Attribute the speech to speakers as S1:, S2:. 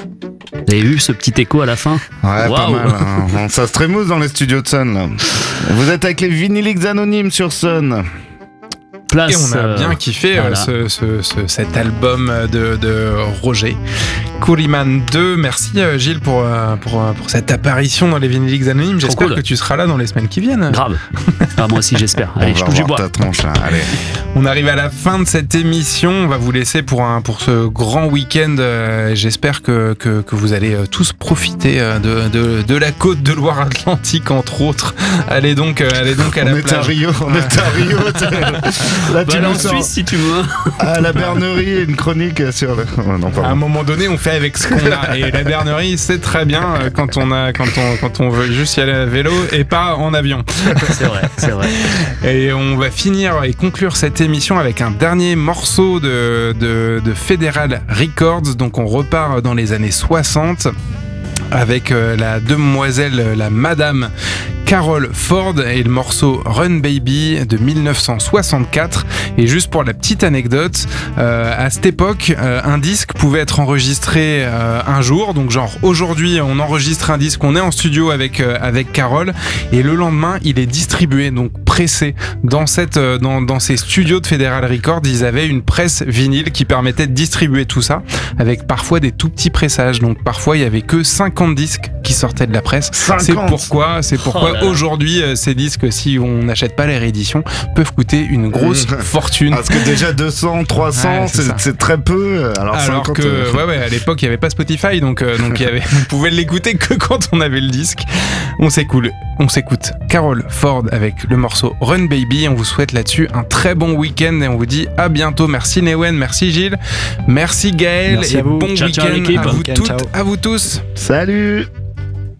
S1: Vous avez vu ce petit écho à la fin?
S2: Ouais,
S1: Waouh.
S2: pas mal. Hein. Ça se trémousse dans les studios de Sun. Là. Vous êtes avec les Vinylix Anonymes sur Sun.
S1: Place,
S3: Et on a bien kiffé
S1: voilà.
S3: cet album de Roger. Couliman 2, merci Gilles pour cette apparition dans les Vinylix Anonymes.
S1: Trop
S3: J'espère
S1: cool.
S3: que tu seras là dans les semaines qui viennent.
S1: Grave. Ah, moi aussi j'espère. Allez,
S2: On
S1: je
S2: va
S1: touche du
S2: voir
S1: bois.
S2: ta tronche, là. Allez.
S3: On arrive à la fin de cette émission. On va vous laisser pour ce grand week-end. J'espère que vous allez tous profiter de la côte de Loire-Atlantique, entre autres. Allez donc à la
S2: On est à
S3: plage.
S2: Rio, on est à Rio. Là,
S1: Bah,
S2: tu
S1: allez
S2: nous
S1: en
S2: sors
S1: Suisse si tu veux.
S2: à la Bernerie, une chronique sur le... Oh, non,
S3: À un
S2: pardon.
S3: moment donné, on fait avec ce qu'on a. Et la bernerie, c'est très bien quand on veut juste y aller à vélo et pas en avion.
S1: C'est vrai, c'est vrai.
S3: Et on va finir et conclure cette émission avec un dernier morceau de Federal Records. Donc on repart dans les années 60 avec la demoiselle, la madame Carol Ford et le morceau Run Baby de 1964. Et juste pour la petite anecdote, à cette époque, un disque pouvait être enregistré un jour. Donc genre aujourd'hui, on enregistre un disque, on est en studio avec Carol et le lendemain, il est distribué, donc pressé. Dans ces studios de Federal Records, ils avaient une presse vinyle qui permettait de distribuer tout ça avec parfois des tout petits pressages. Donc parfois, il y avait que 50 disques qui sortaient de la presse.
S2: 50.
S3: C'est pourquoi
S1: Oh là là.
S3: aujourd'hui, ces disques, si on n'achète pas les rééditions, peuvent coûter une grosse fortune.
S2: Parce que déjà 200, 300,
S3: Ouais, c'est ça.
S2: c'est très peu. Alors 50,
S3: que à l'époque il n'y avait pas Spotify, donc on pouvait l'écouter que quand on avait le disque. On s'écoute Carol Ford avec le morceau Run Baby. On vous souhaite là-dessus un très bon week-end et on vous dit à bientôt. Merci Newen, merci Gilles, merci Gaël
S1: Merci
S3: et
S1: à vous.
S3: bon
S1: Ciao, ciao,
S3: week-end
S1: l'équipe.
S3: à vous
S1: Week-end,
S3: toutes,
S1: ciao.
S3: à vous tous.
S2: Salut.